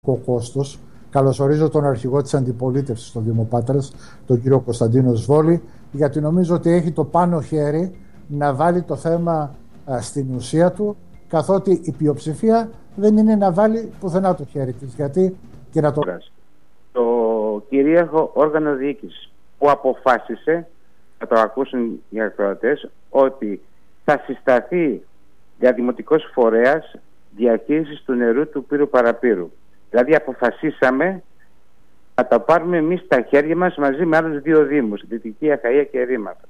κόστος. Καλωσορίζω τον αρχηγό της αντιπολίτευσης στο Δήμο Πάτρας, τον κύριο Κωνσταντίνο Σβόλη, γιατί νομίζω ότι έχει το πάνω χέρι να βάλει το θέμα στην ουσία του, καθότι η πλειοψηφία δεν είναι να βάλει πουθενά το χέρι της. Γιατί και να το... Το κυρίαρχο όργανο διοίκησης που αποφάσισε, θα το ακούσουν οι ακροατές, ότι θα συσταθεί διαδημοτικός φορέας διαχείρισης του νερού του Πύρου Παραπύρου. Δηλαδή αποφασίσαμε να τα πάρουμε εμείς στα χέρια μας μαζί με άλλους δύο δήμους, Δυτική Αχαΐα και Ερήμαθος.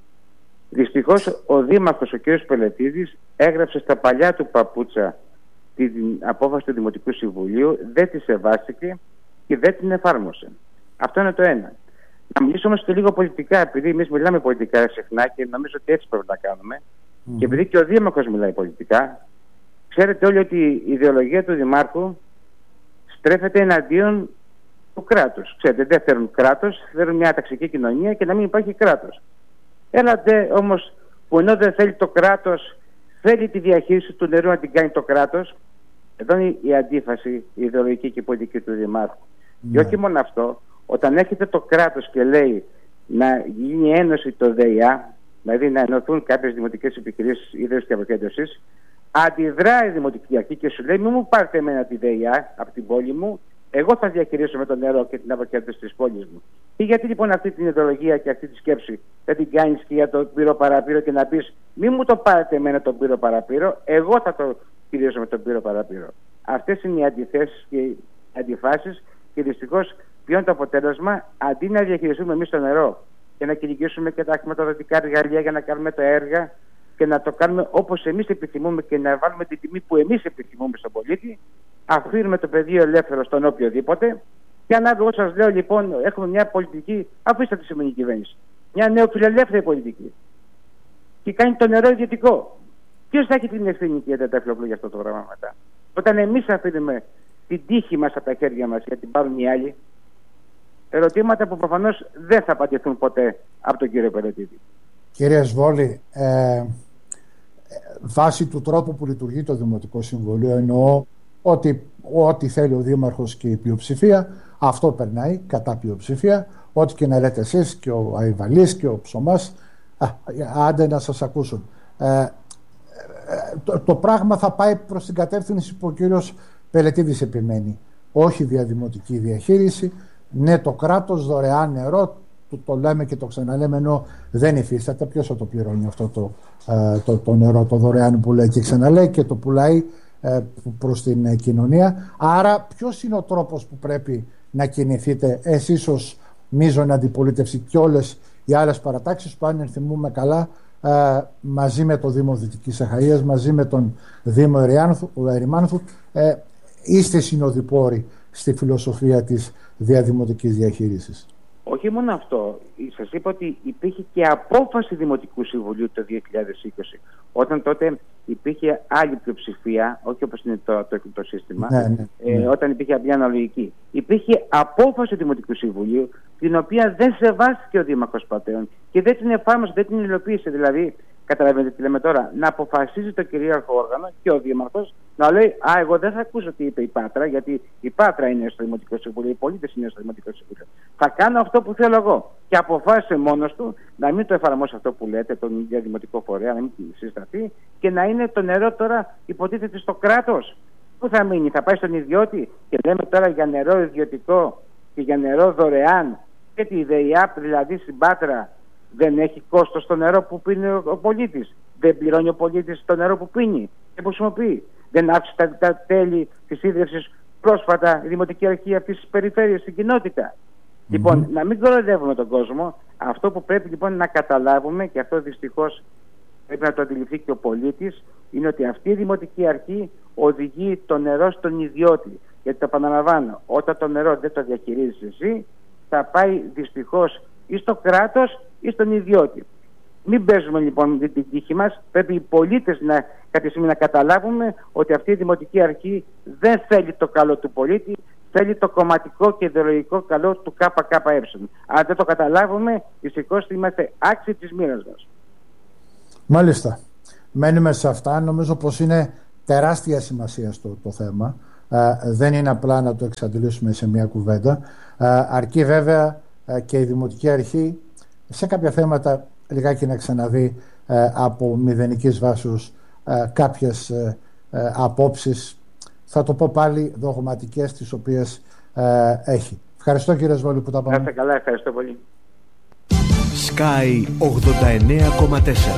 Δυστυχώς ο δήμαρχος, ο κ. Πελετίδης, έγραψε στα παλιά του παπούτσα την απόφαση του Δημοτικού Συμβουλίου, δεν τη σεβάστηκε και δεν την εφάρμοσε. Αυτό είναι το ένα. Να μιλήσουμε και λίγο πολιτικά, επειδή εμείς μιλάμε πολιτικά συχνά και νομίζω ότι έτσι πρέπει να κάνουμε, και επειδή και ο δήμαρχος μιλάει πολιτικά, ξέρετε όλοι ότι η ιδεολογία του δημάρχου στρέφεται εναντίον του κράτους. Ξέρετε, δεν θέλουν κράτος, θέλουν μια ταξική κοινωνία και να μην υπάρχει κράτος. Έλατε όμως που ενώ δεν θέλει το κράτος, θέλει τη διαχείριση του νερού να την κάνει το κράτος. Εδώ είναι η αντίφαση, η ιδεολογική και η πολιτική του δημάρχου. Και όχι μόνο αυτό, όταν έρχεται το κράτος και λέει να γίνει ένωση το ΔΕΙΑ, δηλαδή να ενωθούν κάποιες δημοτικές επιχειρήσεις ίδρυσης και αποκέντρωσης, αντιδράει η Δημοτική Αρχή και σου λέει: μην μου πάρετε εμένα τη ΔΕΙΑ από την πόλη μου, εγώ θα διαχειρίσω με το νερό και την αποκέντρωση της πόλης μου. Και γιατί λοιπόν αυτή την ιδεολογία και αυτή τη σκέψη δεν την κάνεις και για τον Πύρο Παραπύρο και να πεις: μην μου το πάρετε εμένα τον Πύρο Παραπύρο, εγώ θα το χειρίσω με τον Πύρο Παραπύρο. Αυτές είναι οι αντιθέσεις και οι αντιφάσεις, και δυστυχώς ποιο είναι το αποτέλεσμα? Αντί να διαχειριστούμε εμείς το νερό και να κυνηγήσουμε και τα χρηματοδοτικά εργαλεία για να κάνουμε τα έργα και να το κάνουμε όπως εμείς επιθυμούμε και να βάλουμε την τιμή που εμείς επιθυμούμε στον πολίτη, αφήνουμε το πεδίο ελεύθερο στον οποιοδήποτε. Και ανάλογα σας λέω λοιπόν, έχουμε μια πολιτική, αφήστε τη σημερινή κυβέρνηση, μια νεοφιλελεύθερη πολιτική, και κάνει το νερό ιδιωτικό. Ποιος θα έχει την ευθύνη και τα τεφλοπλού για αυτό το πράγμα μετά? Όταν εμείς αφήνουμε την τύχη μας από τα χέρια μας για την πάρουν οι άλλοι. Ερωτήματα που προφανώς δεν θα απαντηθούν ποτέ από τον κύριο Πελετίδη. Κύριε Σβόλη, βάσει του τρόπου που λειτουργεί το Δημοτικό Συμβουλίο, εννοώ ότι ό,τι θέλει ο Δήμαρχος και η πλειοψηφία, αυτό περνάει κατά πλειοψηφία. Ό,τι και να λέτε εσείς και ο Αϊβαλής και ο Ψωμάς, άντε να σας ακούσουν. Το πράγμα θα πάει προς την κατεύθυνση που ο κύριος Πελετίδης επιμένει. Όχι διαδημοτική διαχείριση, ναι το κράτος, δωρεάν νερό, το λέμε και το ξαναλέμε, ενώ δεν υφίσταται. Ποιος θα το πληρώνει αυτό το νερό, το δωρεάν που λέει και ξαναλέει και το πουλάει προς την κοινωνία? Άρα ποιος είναι ο τρόπος που πρέπει να κινηθείτε εσείς ως μείζων αντιπολίτευση και όλες οι άλλες παρατάξεις που, αν ενθυμούμε καλά, μαζί με το Δήμο Δυτικής Αχαΐας, μαζί με τον Δήμο Ερημάνθου, είστε συνοδοιπόροι στη φιλοσοφία της διαδημοτικής διαχείρισης? Όχι μόνο αυτό. Σας είπα ότι υπήρχε και απόφαση Δημοτικού Συμβουλίου το 2020, όταν τότε υπήρχε άλλη πλειοψηφία, όχι όπως είναι το σύστημα, όταν υπήρχε μια αναλογική. Υπήρχε απόφαση Δημοτικού Συμβουλίου, την οποία δεν σεβάστηκε ο Δήμαρχος Πατέων και δεν την εφάρμοσε, δεν την υλοποίησε. Δηλαδή, καταλαβαίνετε τι λέμε τώρα, να αποφασίζει το κυρίαρχο όργανο και ο Δήμαρχος να λέει: εγώ δεν θα ακούσω τι είπε η Πάτρα, γιατί η Πάτρα είναι στο Δημοτικό Συμβούλιο, οι πολίτες είναι στο Δημοτικό Συμβούλιο. Θα κάνω αυτό που θέλω εγώ. Και αποφάσισε μόνος του να μην το εφαρμόσει αυτό που λέτε, τον διαδημοτικό φορέα, να μην συσταθεί, και να είναι το νερό τώρα υποτίθεται στο κράτος. Πού θα μείνει? Θα πάει στον ιδιώτη? Και λέμε τώρα για νερό ιδιωτικό και για νερό δωρεάν. Και τη ΔΕΙΑΠ, δηλαδή στην Πάτρα, δεν έχει κόστος το νερό που πίνει ο πολίτης. Δεν πληρώνει ο πολίτης το νερό που πίνει και που χρησιμοποιεί. Δεν άφησε τα τέλη της ίδρυυσης πρόσφατα η Δημοτική Αρχή αυτής της περιφέρειας στην κοινότητα. Λοιπόν, να μην κοροϊδεύουμε τον κόσμο. Αυτό που πρέπει λοιπόν να καταλάβουμε, και αυτό δυστυχώς πρέπει να το αντιληφθεί και ο πολίτης, είναι ότι αυτή η Δημοτική Αρχή οδηγεί το νερό στον ιδιώτη. Γιατί το επαναλαμβάνω, όταν το νερό δεν το διαχειρίζεις εσύ, θα πάει δυστυχώς ή στο κράτος ή στον ιδιώτη. Μην παίζουμε λοιπόν την τύχη μας. Πρέπει οι πολίτες κάποια στιγμή να καταλάβουμε ότι αυτή η Δημοτική Αρχή δεν θέλει το καλό του πολίτη, θέλει το κομματικό και ιδεολογικό καλό του ΚΚΕ. Αν δεν το καταλάβουμε, δυστυχώς είμαστε άξιοι της μοίρας μας. Μάλιστα. Μένουμε σε αυτά. Νομίζω πως είναι τεράστια σημασία στο το θέμα. δεν είναι απλά να το εξαντλήσουμε σε μια κουβέντα. Αρκεί βέβαια και η Δημοτική Αρχή σε κάποια θέματα λιγάκι να ξαναδεί από μηδενικής βάσης κάποιες απόψεις, θα το πω πάλι, δογματικές, τις οποίες έχει. Ευχαριστώ κύριε Σβόλη που τα πάμε. Να είστε καλά, ευχαριστώ πολύ. Sky 89,4.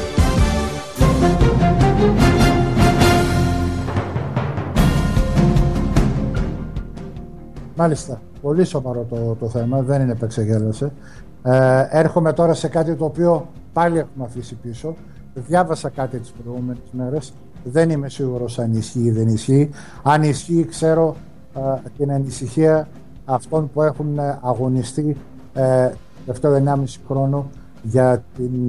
Μάλιστα, πολύ σοβαρό το θέμα, δεν είναι επεξεγέλασε. Έρχομαι τώρα σε κάτι το οποίο πάλι έχουμε αφήσει πίσω. Διάβασα κάτι τις προηγούμενες μέρες. Δεν είμαι σίγουρος αν ισχύει ή δεν ισχύει. Αν ισχύει, ξέρω την ανησυχία αυτών που έχουν αγωνιστεί τελευταίο 1,5 χρόνο για την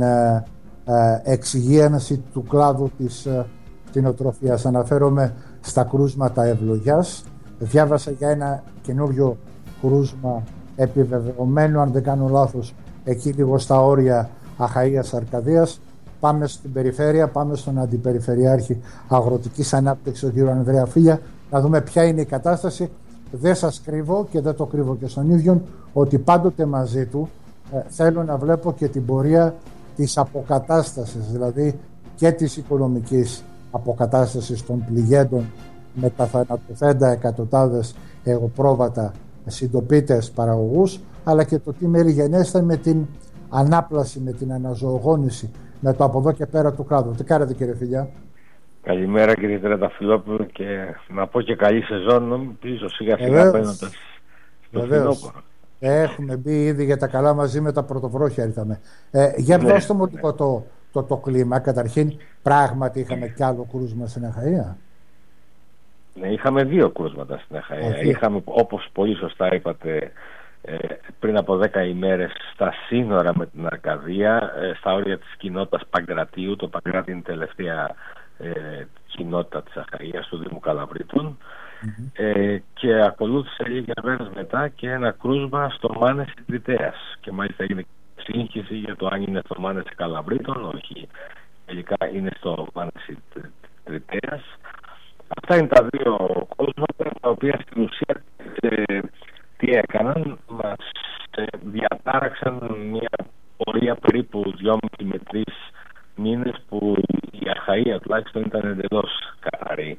εξυγίανση του κλάδου της κτηνοτροφίας. Αναφέρομαι στα κρούσματα ευλογιάς. Διάβασα για ένα καινούριο κρούσμα επιβεβαιωμένο, αν δεν κάνω λάθος, εκεί λίγο στα όρια Αχαΐας Αρκαδίας. Πάμε στην περιφέρεια, πάμε στον Αντιπεριφερειάρχη Αγροτικής Ανάπτυξης, τον κύριο Ανδρέα Φίλια, να δούμε ποια είναι η κατάσταση. Δεν σας κρύβω και δεν το κρύβω και στον ίδιο, ότι πάντοτε μαζί του θέλω να βλέπω και την πορεία της αποκατάστασης, δηλαδή και της οικονομικής αποκατάστασης των πληγέντων με τα θανατωθέντα εκατοντάδες εγωπρόβατα συντοπίτες παραγωγούς, αλλά και το τι μεριγενέστε με την ανάπλαση, με την αναζωογόνηση, με το από εδώ και πέρα του κράτου. Τι κάνετε κύριε Φιλιά? Καλημέρα κύριε Τρενταφυλόπουλο, και να πω και καλή σεζόν, νομίζω σιγά σιγά παίρνοντας στο φθινόπωρο. Έχουμε μπει ήδη για τα καλά μαζί με τα πρωτοβρόχια ήρθαμε. Για δώστε μου λίγο το κλίμα. Καταρχήν, πράγματι είχαμε κι άλλο κρούσμα στην Αχαΐα? Ναι, είχαμε 2 κρούσματα στην Αχαΐα. Είχαμε, όπως πολύ σωστά είπατε, πριν από 10 ημέρες στα σύνορα με την Αρκαδία, στα όρια της κοινότητας Παγκρατίου. Το Παγκράτη είναι η τελευταία κοινότητα της Αχαΐας, του Δήμου Καλαβρίτων. Και ακολούθησε λίγες μέρες μετά και ένα κρούσμα στο Μάνεση Τριτέας, και μάλιστα έγινε σύγχυση για το αν είναι στο Μάνεση Καλαβρίτων. Όχι, τελικά είναι στο Μάνεση Τριτέας. Αυτά είναι τα 2 κρούσματα, τα οποία στην ουσία τι έκαναν? Μας διατάραξαν μια πορεία περίπου 2,5 με 3 μήνες που η Αχαΐα τουλάχιστον ήταν εντελώς καθαρή.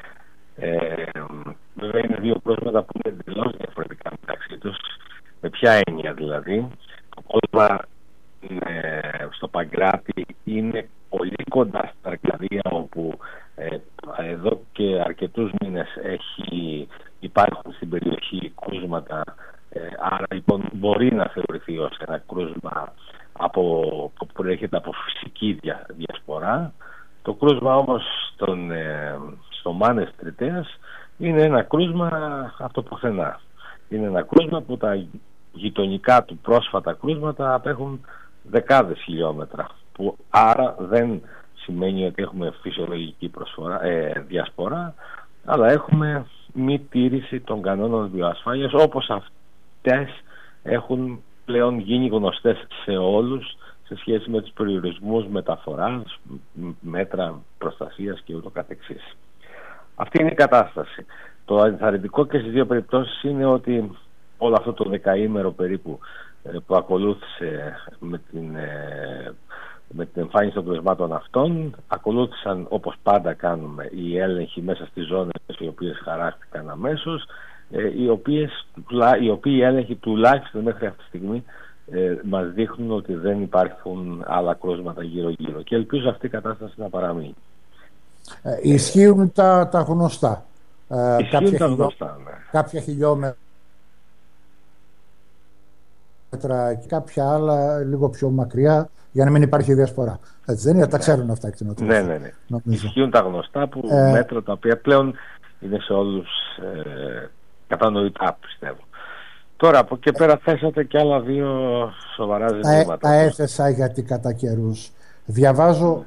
Βέβαια είναι 2 κρούσματα που είναι εντελώς διαφορετικά μεταξύ τους. Με ποια έννοια δηλαδή? Το κρούσμα στο Παγκράτη είναι πολύ κοντά στην Αρκαδία, όπου εδώ και αρκετούς μήνες υπάρχουν στην περιοχή κρούσματα, άρα λοιπόν μπορεί να θεωρηθεί ως ένα κρούσμα που προέρχεται από φυσική διασπορά. Το κρούσμα όμως στο Μάνες Τριτέας είναι ένα κρούσμα από το πουθενά. Είναι ένα κρούσμα που τα γειτονικά του πρόσφατα κρούσματα απέχουν δεκάδες χιλιόμετρα, που άρα δεν σημαίνει ότι έχουμε φυσιολογική διασπορά, αλλά έχουμε μη τήρηση των κανόνων βιοασφάλειας, όπως αυτές έχουν πλέον γίνει γνωστές σε όλους σε σχέση με τους περιορισμούς μεταφοράς, μέτρα προστασίας και ούτω καθεξής. Αυτή είναι η κατάσταση. Το ενθαρρυντικό και στις 2 περιπτώσεις είναι ότι όλο αυτό το δεκαήμερο περίπου που ακολούθησε με την εμφάνιση των κρουσμάτων αυτών, ακολούθησαν, όπως πάντα κάνουμε, οι έλεγχοι μέσα στις ζώνες οι οποίες χαράχτηκαν αμέσως, οι οποίοι έλεγχοι τουλάχιστον μέχρι αυτή τη στιγμή μας δείχνουν ότι δεν υπάρχουν άλλα κρούσματα γύρω-γύρω, και ελπίζω αυτή η κατάσταση να παραμείνει. Ισχύουν τα γνωστά. Ισχύουν τα γνωστά, ναι. Κάποια χιλιόμετρα και κάποια άλλα λίγο πιο μακριά, για να μην υπάρχει διασπορά. Έτσι δεν είναι? Τα ξέρουν αυτά οι κτηνοτρόφοι. Ναι. Ισχύουν τα γνωστά μέτρα, τα οποία πλέον είναι σε όλους κατανοητά, πιστεύω. Τώρα από εκεί πέρα θέσατε και άλλα 2 σοβαρά ζητήματα. Τα έθεσα γιατί κατά καιρούς διαβάζω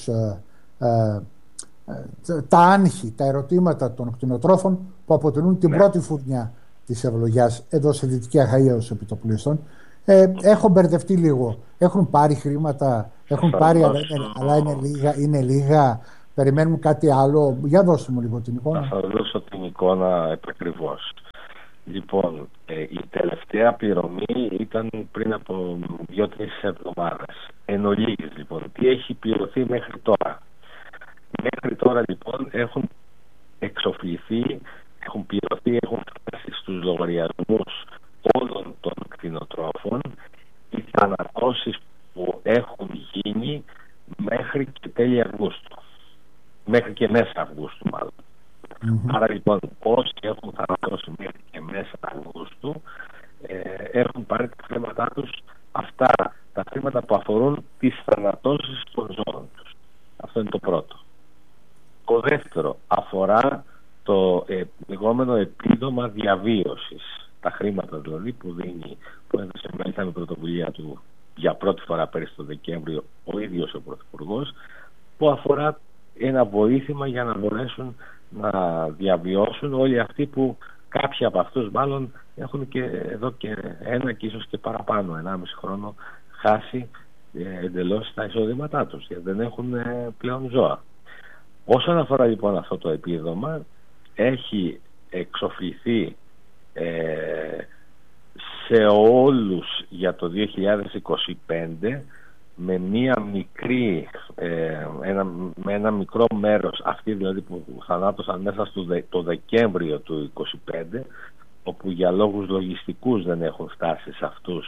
τα άγχη, τα ερωτήματα των κτηνοτρόφων που αποτελούν την πρώτη φουρνιά της ευλογιάς εδώ σε Δυτική Αχαΐα ως επιτοπλίστων. Έχω μπερδευτεί λίγο. Έχουν πάρει χρήματα, αλλά είναι λίγα. περιμένουμε κάτι άλλο? Για δώστε μου λίγο την εικόνα. Θα δώσω την εικόνα επακριβώς. Λοιπόν, η τελευταία πληρωμή ήταν πριν από 2-3 εβδομάδες. Εν ολίγης, λοιπόν, τι έχει πληρωθεί μέχρι τώρα? Μέχρι τώρα, λοιπόν, έχουν εξοφληθεί, έχουν πληρωθεί, έχουν φτάσει στους λογαριασμούς όλων των κτηνοτρόφων οι θανατώσεις που έχουν γίνει μέχρι και τέλη Αυγούστου. Μέχρι και μέσα Αυγούστου, μάλλον. Άρα, λοιπόν, όσοι έχουν θανατώσει μέχρι και μέσα Αυγούστου έχουν πάρει τα χρήματά τους, αυτά τα χρήματα που αφορούν τις θανατώσεις των ζώων τους. Αυτό είναι το πρώτο. Το δεύτερο αφορά το λεγόμενο επίδομα διαβίωσης. Τα χρήματα δηλαδή που δίνει, που έδωσε μάλιστα με πρωτοβουλία του για πρώτη φορά πέρυσι το Δεκέμβριο ο ίδιος ο Πρωθυπουργός, που αφορά ένα βοήθημα για να μπορέσουν να διαβιώσουν όλοι αυτοί που, κάποιοι από αυτούς μάλλον, έχουν και εδώ και ένα και ίσως και παραπάνω, 1,5 χρόνο χάσει εντελώς τα εισοδήματά τους, γιατί δεν έχουν πλέον ζώα. Όσον αφορά λοιπόν αυτό το επίδομα, έχει εξοφληθεί σε όλους για το 2025 με με ένα μικρό μέρος, αυτοί δηλαδή που θανάτωσαν μέσα το Δεκέμβριο του 2025, όπου για λόγους λογιστικούς δεν έχουν φτάσει σε αυτούς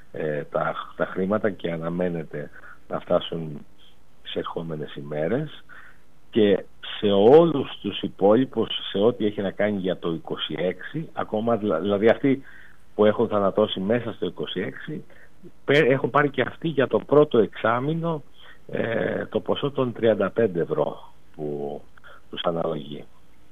τα χρήματα και αναμένεται να φτάσουν σε ερχόμενες ημέρες, και σε όλους τους υπόλοιπους, σε ό,τι έχει να κάνει για το 26, ακόμα δηλαδή αυτοί που έχουν θανατώσει μέσα στο 26, έχουν πάρει και αυτοί για το πρώτο εξάμηνο το ποσό των 35 ευρώ που τους αναλογεί.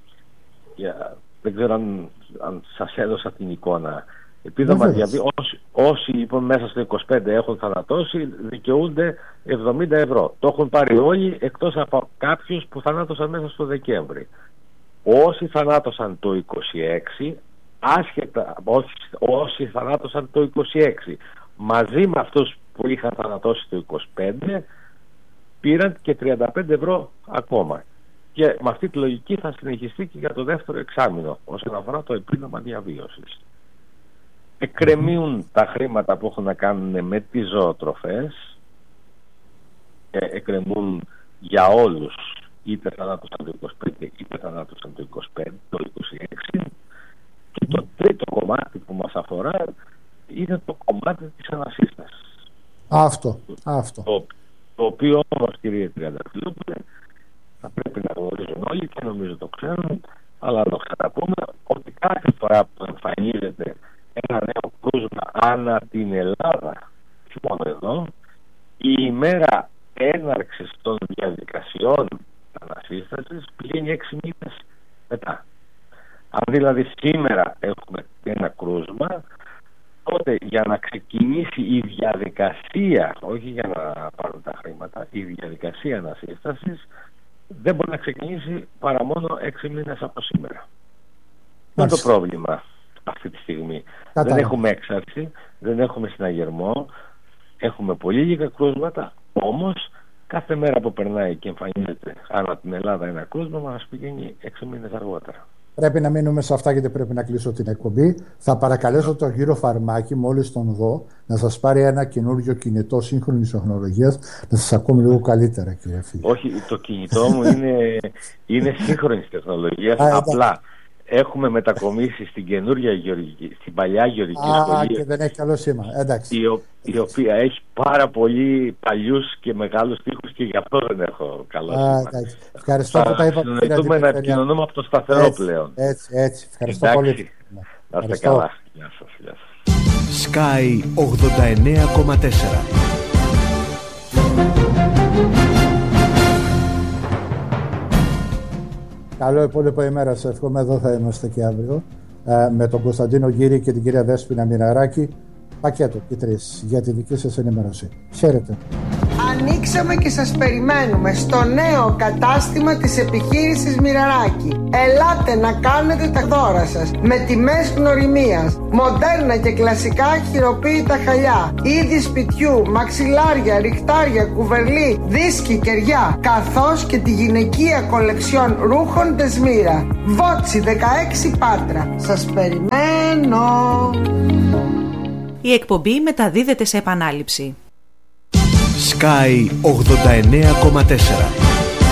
Δεν ξέρω αν σας έδωσα την εικόνα. Επίδομα όσοι λοιπόν μέσα στο 25 έχουν θανατώσει δικαιούνται 70 ευρώ. Το έχουν πάρει όλοι εκτός από κάποιους που θανάτωσαν μέσα στο Δεκέμβρη. Όσοι θανάτωσαν το 26, άσχετα όσοι θανάτωσαν το 26 μαζί με αυτούς που είχαν θανατώσει το 25, πήραν και 35 ευρώ ακόμα. Και με αυτή τη λογική θα συνεχιστεί και για το δεύτερο εξάμηνο όσον αφορά το επίδομα διαβίωσης. Εκκρεμούν τα χρήματα που έχουν να κάνουν με τις ζωοτροφές, εκκρεμούν για όλους, είτε θανάτωσαν το 25 είτε θανάτωσαν το 26, και το τρίτο κομμάτι που μας αφορά είναι το κομμάτι της ανασύστασης. Αυτό. Το οποίο όμως, κύριε Τριανταφυλλόπουλε, θα πρέπει να γνωρίζουν όλοι και νομίζω το ξέρουν, αλλά να το ξαναπούμε ότι κάθε φορά που εμφανίζεται ένα νέο κρούσμα ανά την Ελλάδα, όχι μόνο εδώ, η ημέρα έναρξης των διαδικασιών ανασύστασης πηγαίνει 6 μήνες μετά. Αν δηλαδή σήμερα έχουμε ένα κρούσμα, τότε για να ξεκινήσει η διαδικασία, όχι για να πάρουν τα χρήματα, η διαδικασία ανασύστασης δεν μπορεί να ξεκινήσει παρά μόνο 6 μήνες από σήμερα. Αυτό είναι το πρόβλημα αυτή τη στιγμή. Δεν έχουμε έξαρση, δεν έχουμε συναγερμό, έχουμε πολύ λίγα κρούσματα, όμως κάθε μέρα που περνάει και εμφανίζεται ανά την Ελλάδα ένα κρούσμα μας πηγαίνει 6 μήνες αργότερα. Πρέπει να μείνουμε σε αυτά γιατί πρέπει να κλείσω την εκπομπή. Θα παρακαλέσω τον κύριο Φαρμάκη, μόλις τον δω, να σας πάρει ένα καινούριο κινητό σύγχρονης τεχνολογίας, να σας ακούμε λίγο καλύτερα, κύριε φίλε. Όχι, το κινητό μου είναι σύγχρονης τεχνολογίας, απλά έχουμε μετακομίσει στην καινούργια γεωργική, στην παλιά γεωργική σχολή. Και δεν έχει καλό σήμα. Εντάξει. Η οποία έχει πάρα πολύ παλιούς και μεγάλους τοίχους και γι' αυτό δεν έχω καλό σήμα. Ευχαριστώ που τα είπατε. Συνεχίζουμε να επικοινωνούμε από το σταθερό πλέον. Έτσι. Ευχαριστώ πολύ. Να είστε καλά. Γεια σας. Sky 89,4. Καλό υπόλοιπο ημέρα σας. Εύχομαι, εδώ θα είμαστε και αύριο με τον Κωνσταντίνο Γύρη και την κυρία Δέσποινα Μιναράκη. Πακέτο και 3 για τη δική σας ενημέρωση. Χαίρετε. Ανοίξαμε και σας περιμένουμε στο νέο κατάστημα της επιχείρησης Μοιραράκη. Ελάτε να κάνετε τα δώρα σας με τιμές γνωριμίας, μοντέρνα και κλασικά χειροποίητα χαλιά, είδη σπιτιού, μαξιλάρια, ριχτάρια, κουβερλί, δίσκοι, κεριά, καθώς και τη γυναικεία κολεξιόν ρούχων Δεσμύρα. Βότσι 16 Πάτρα. Σας περιμένω. Η εκπομπή μεταδίδεται σε επανάληψη. Sky 89,4.